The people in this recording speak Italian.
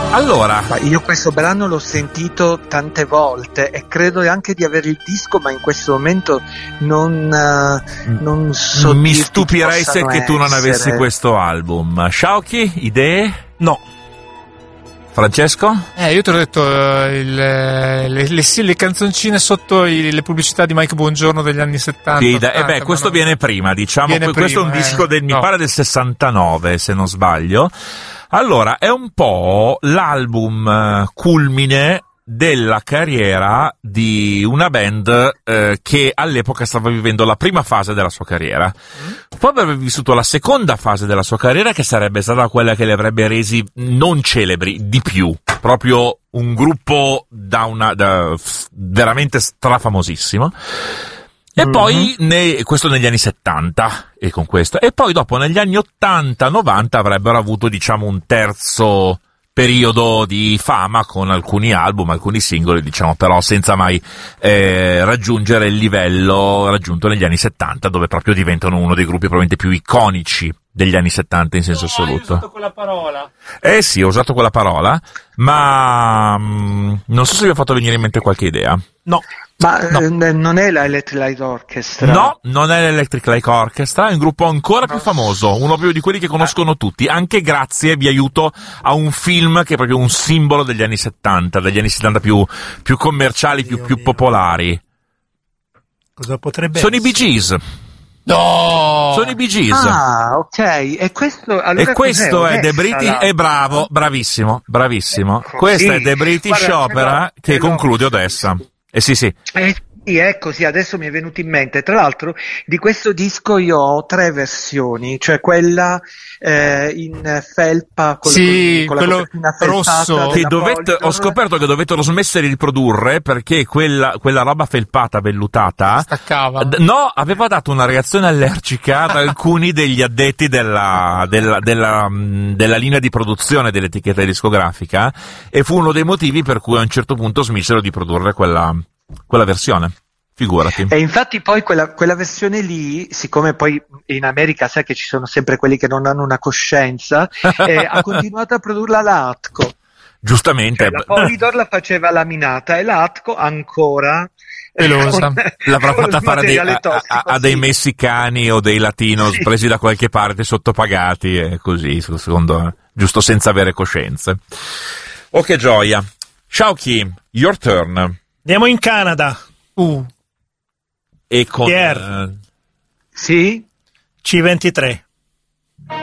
Allora, ma io questo brano l'ho sentito tante volte e credo anche di avere il disco, ma in questo momento non so. mi stupirei se che tu non avessi questo album. Sciauchi, idee? No. Francesco? Io te l'ho detto, le canzoncine sotto le pubblicità di Mike Buongiorno degli anni 70. Sì, questo viene prima, diciamo. Questo è un disco mi pare del 69, se non sbaglio. Allora, è un po' l'album culmine della carriera di una band che all'epoca stava vivendo la prima fase della sua carriera. Poi avrebbe vissuto la seconda fase della sua carriera, che sarebbe stata quella che li avrebbe resi non celebri, di più. Proprio un gruppo veramente strafamosissimo. E poi, questo negli anni 70, e con questo. E poi dopo, negli anni 80-90, avrebbero avuto, diciamo, un terzo periodo di fama con alcuni album, alcuni singoli, diciamo, però senza mai raggiungere il livello raggiunto negli anni 70, dove proprio diventano uno dei gruppi probabilmente più iconici degli anni 70 in senso assoluto. Hai usato quella parola. Sì, ho usato quella parola, ma non so se vi ho fatto venire in mente qualche idea. No. Ma non è la Electric Light Orchestra? No, non è l'Electric Light Orchestra, è un gruppo ancora più famoso, uno più di quelli che conoscono tutti, anche grazie, vi aiuto, a un film che è proprio un simbolo degli anni 70 più commerciali, più popolari. Cosa potrebbe Sono essere? I Bee Gees. No! Sono i Bee Gees. Ah, ok. E questo, allora e questo è The British, è bravo, bravissimo. Questa è The British Opera che conclude Odessa. Sì. Sì, ecco, sì, adesso mi è venuto in mente. Tra l'altro, di questo disco io ho 3 versioni, cioè quella in felpa con la copertina rosso, che ho scoperto che dovettero smettere di riprodurre perché quella roba felpata, vellutata, staccava. No, aveva dato una reazione allergica ad alcuni degli addetti della linea di produzione dell'etichetta discografica, e fu uno dei motivi per cui a un certo punto smisero di produrre quella versione. Figurati. E infatti poi quella versione lì, siccome poi in America sai che ci sono sempre quelli che non hanno una coscienza, ha continuato a produrla l'Atco. Giustamente. Cioè, la Polydor la faceva laminata e l'Atco ancora pelosa. L'avrà fatta fare a dei messicani o dei latinos presi da qualche parte, sottopagati e così, secondo giusto, senza avere coscienze. Oh, che gioia. Sciauchi, your turn. Andiamo in Canada. E con Pierre. Sì? C23.